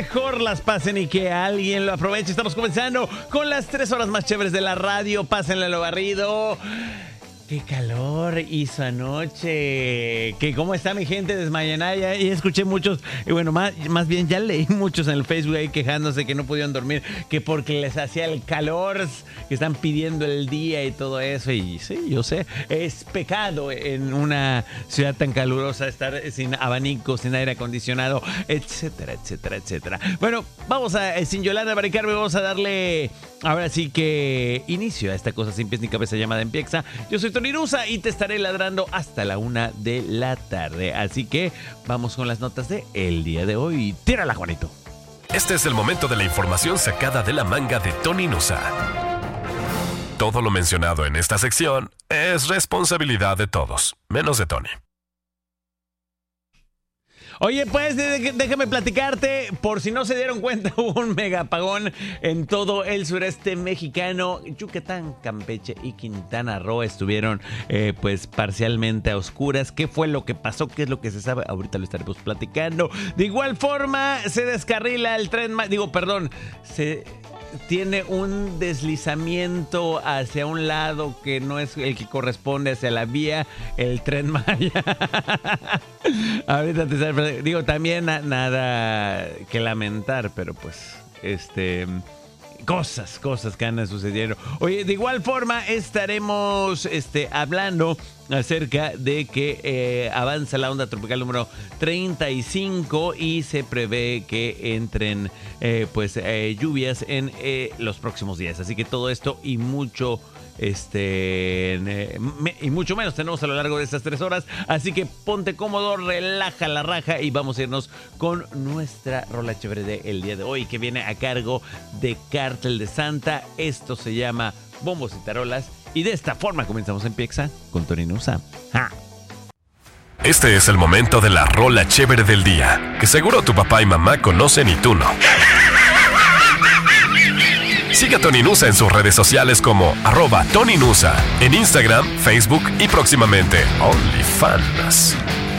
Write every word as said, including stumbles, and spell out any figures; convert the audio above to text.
mejor las pasen y que alguien lo aproveche. Estamos comenzando con las tres horas más chéveres de la radio. Pásenle lo barrido. ¡Qué calor hizo anoche! ¿Qué, ¿Cómo está mi gente de Smayanaya? Y escuché muchos, y bueno, más, más bien ya leí muchos en el Facebook ahí quejándose que no pudieron dormir, que porque les hacía el calor, que están pidiendo el día y todo eso. Y sí, yo sé, es pecado en una ciudad tan calurosa estar sin abanico, sin aire acondicionado, etcétera, etcétera, etcétera. Bueno, vamos a, sin Yolanda Maricarme, vamos a darle ahora sí que inicio a esta cosa sin pies ni cabeza llamada Empieza. Yo soy Tony Nusa y te estaré ladrando hasta la una de la tarde. Así que vamos con las notas de el día de hoy. Tírala, Juanito. Este es el momento de la información sacada de la manga de Tony Nusa. Todo lo mencionado en esta sección es responsabilidad de todos, menos de Tony. Oye, pues déjame platicarte, por si no se dieron cuenta, hubo un mega apagón en todo el sureste mexicano. Yucatán, Campeche y Quintana Roo estuvieron eh, pues parcialmente a oscuras. ¿Qué fue lo que pasó? ¿Qué es lo que se sabe? Ahorita lo estaremos platicando. De igual forma, se descarrila el tren, digo, perdón, se... tiene un deslizamiento hacia un lado que no es el que corresponde hacia la vía, el Tren Maya. Ahorita te sale, digo, también na- nada que lamentar, pero pues, este... Cosas, cosas que andan sucediendo. Oye, de igual forma estaremos este, hablando acerca de que eh, avanza la onda tropical número treinta y cinco y se prevé que entren eh, pues eh, lluvias en eh, los próximos días. Así que todo esto y mucho este eh, me, y mucho menos tenemos a lo largo de estas tres horas. Así que ponte cómodo, relaja la raja y vamos a irnos con nuestra rola chévere del día de hoy, que viene a cargo de Cártel de Santa. Esto se llama Bombos y Tarolas. Y de esta forma comenzamos en Piexa con Tony Nusa. ¡Ja! Este es el momento de la rola chévere del día, que seguro tu papá y mamá conocen y tú no. Sigue a Tony Nusa en sus redes sociales como arroba Tony Nusa, en Instagram, Facebook y próximamente OnlyFans.